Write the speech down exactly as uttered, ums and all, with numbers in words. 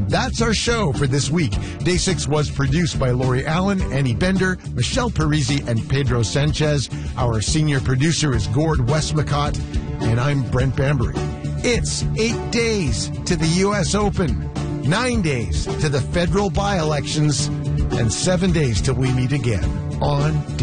That's our show for this week. Day six was produced by Lori Allen, Annie Bender, Michelle Parisi, and Pedro Sanchez. Our senior producer is Gord Westmacott, and I'm Brent Bambury. It's eight days to the U S Open, nine days to the federal by-elections, and seven days till we meet again on